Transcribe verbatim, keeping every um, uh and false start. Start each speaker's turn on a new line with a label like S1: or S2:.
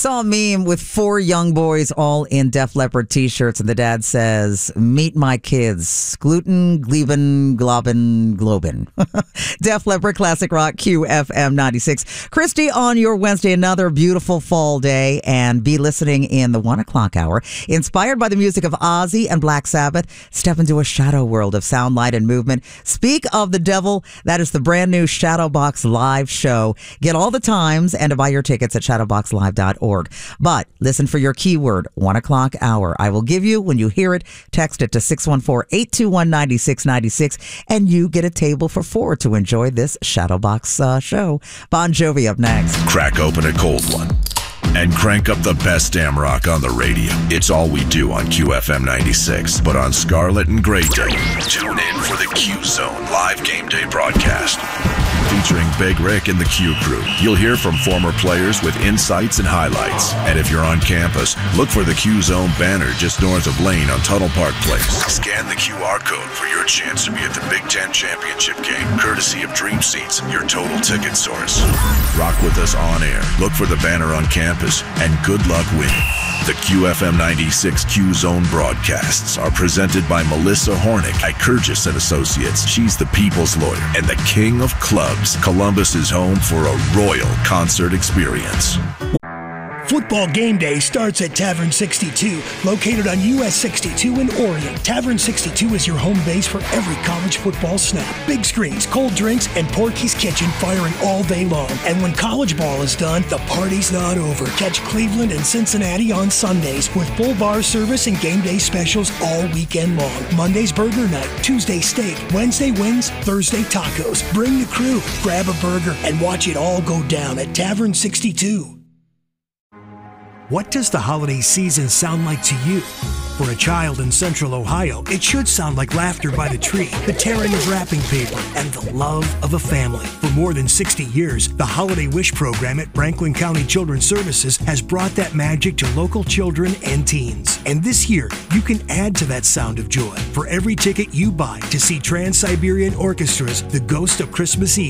S1: Saw a meme with four young boys all in Def Leppard t-shirts, and the dad says, "Meet my kids. Gluten, gleben, globen, globen." Def Leppard, classic rock, Q F M ninety-six. Christy, on your Wednesday, another beautiful fall day, and be listening in the one o'clock hour. Inspired by the music of Ozzy and Black Sabbath, step into a shadow world of sound, light, and movement. Speak of the Devil. That is the brand new Shadowbox Live show. Get all the times and to buy your tickets at shadowbox live dot org. But listen for your keyword, one o'clock hour. I will give you when you hear it. Text it to six one four, eight two one, nine six nine six, and you get a table for four to enjoy this Shadowbox uh, show. Bon Jovi up next.
S2: Crack open a cold one and crank up the best damn rock on the radio. It's all we do on Q F M ninety-six. But on Scarlet and Gray Day, tune in for the Q Zone live game day broadcast. Featuring Big Rick and the Q Crew. You'll hear from former players with insights and highlights. And if you're on campus, look for the Q Zone banner just north of Lane on Tuttle Park Place. Scan the Q R code for your chance to be at the Big Ten Championship game, courtesy of Dream Seats, your total ticket source. Rock with us on air. Look for the banner on campus, and good luck winning. The Q F M ninety-six Q Zone broadcasts are presented by Melissa Hornick at Kurgis and Associates. She's the people's lawyer and the king of clubs. Columbus is home for a royal concert experience.
S3: Football game day starts at Tavern sixty-two, located on U S sixty-two in Orion. Tavern sixty-two is your home base for every college football snap. Big screens, cold drinks, and Porky's Kitchen firing all day long. And when college ball is done, the party's not over. Catch Cleveland and Cincinnati on Sundays with full bar service and game day specials all weekend long. Monday's burger night, Tuesday steak, Wednesday wings, Thursday tacos. Bring the crew, grab a burger, and watch it all go down at Tavern sixty-two. What does the holiday season sound like to you? For a child in Central Ohio, it should sound like laughter by the tree, the tearing of wrapping paper, and the love of a family. For more than sixty years, the Holiday Wish program at Franklin County Children's Services has brought that magic to local children and teens. And this year, you can add to that sound of joy. For every ticket you buy to see Trans-Siberian Orchestra's The Ghost of Christmas Eve,